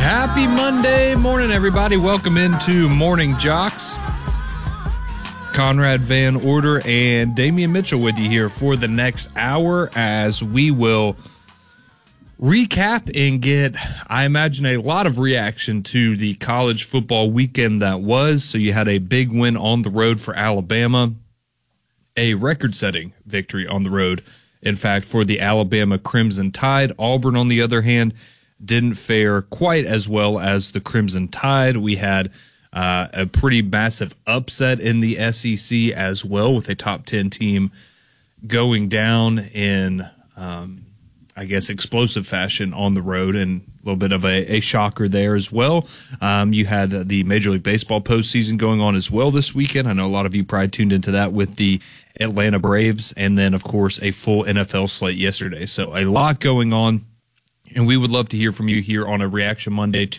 Happy Monday morning, everybody. Welcome into Morning Jocks. Conrad Van Order and Damian Mitchell with you here for the next hour as we will recap and get, I imagine, a lot of reaction to the college football weekend that was. So you had a big win on the road for Alabama, a record-setting victory on the road, in fact, for the Alabama Crimson Tide. Auburn, on the other hand, didn't fare quite as well as the Crimson Tide. We had a pretty massive upset in the SEC as well, with a top 10 team going down in, explosive fashion on the road, and a little bit of a shocker there as well. You had the Major League Baseball postseason going on as well this weekend. I know a lot of you probably tuned into that with the Atlanta Braves, and then, of course, a full NFL slate yesterday. So a lot going on. And we would love to hear from you here on a Reaction Monday,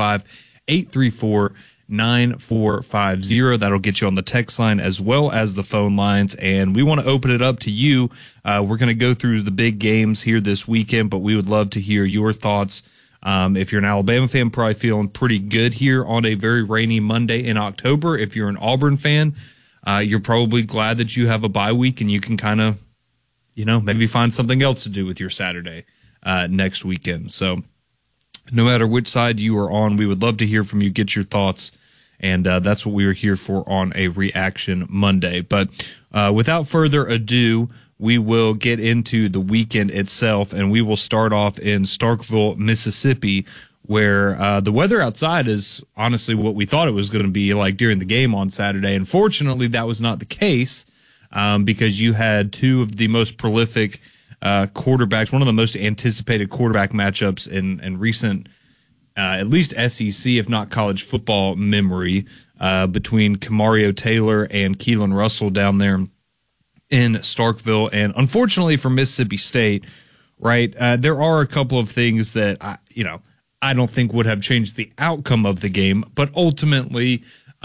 205-834-9450. That'll get you on the text line as well as the phone lines. And we want to open it up to you. We're going to go through the big games here this weekend, but we would love to hear your thoughts. If you're an Alabama fan, probably feeling pretty good here on a very rainy Monday in October. If you're an Auburn fan, you're probably glad that you have a bye week and you can kind of, maybe find something else to do with your Saturday next weekend. So no matter which side you are on, we would love to hear from you, get your thoughts, and that's what we are here for on a Reaction Monday. But without further ado, we will get into the weekend itself, and we will start off in Starkville, Mississippi, where the weather outside is honestly what we thought it was going to be like during the game on Saturday. Unfortunately, that was not the case because you had two of the most prolific quarterbacks, one of the most anticipated quarterback matchups in recent, at least SEC, if not college football memory, between Camario Taylor and Keelan Russell down there in Starkville. And unfortunately for Mississippi State, right, there are a couple of things that, I don't think would have changed the outcome of the game, but ultimately,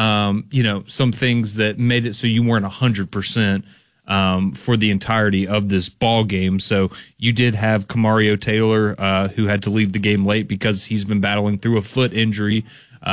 some things that made it so you weren't 100%. For the entirety of this ball game. So you did have Camario Taylor, who had to leave the game late because he's been battling through a foot injury,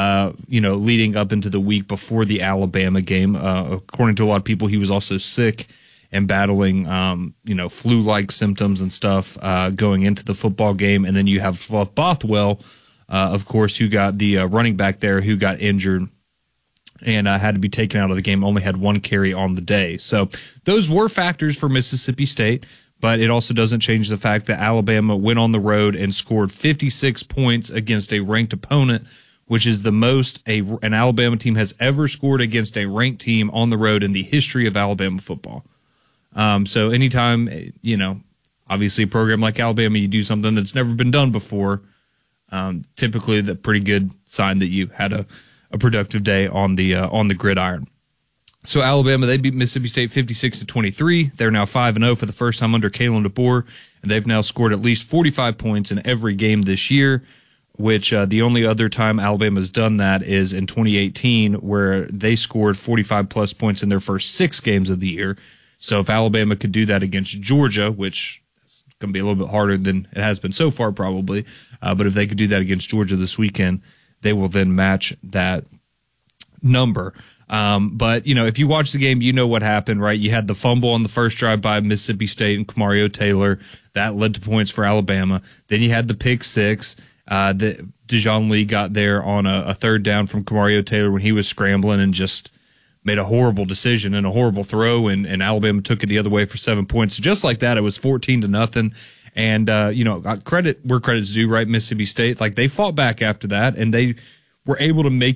leading up into the week before the Alabama game. According to a lot of people, he was also sick and battling, flu-like symptoms and stuff going into the football game. And then you have Fluff Bothwell, of course, who got the running back there who got injured and had to be taken out of the game, only had one carry on the day. So those were factors for Mississippi State, but it also doesn't change the fact that Alabama went on the road and scored 56 points against a ranked opponent, which is the most an Alabama team has ever scored against a ranked team on the road in the history of Alabama football. So anytime, obviously a program like Alabama, you do something that's never been done before, typically that's a pretty good sign that you had a productive day on the gridiron. So Alabama, they beat Mississippi State 56-23. They're now 5-0 for the first time under Kalen DeBoer, and they've now scored at least 45 points in every game this year, which the only other time Alabama's done that is in 2018, where they scored 45-plus points in their first 6 games of the year. So if Alabama could do that against Georgia, which is going to be a little bit harder than it has been so far probably, but if they could do that against Georgia this weekend, they will then match that number. But, if you watch the game, you know what happened, right? You had the fumble on the first drive by Mississippi State and Camario Taylor. That led to points for Alabama. Then you had the pick six that Dijon Lee got there on a third down from Camario Taylor when he was scrambling and just made a horrible decision and a horrible throw, and Alabama took it the other way for 7 points. So just like that, it was 14-0. And, credit where credit's due, right? Mississippi State, like they fought back after that, and they were able to make